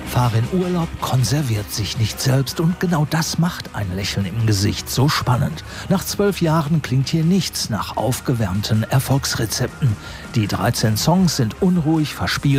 Fahre in Urlaub, konserviert sich nicht selbst und genau das macht ein Lächeln im Gesicht so spannend. Nach 12 Jahren klingt hier nichts nach aufgewärmten Erfolgsrezepten. Die 13 Songs sind unruhig, verspielt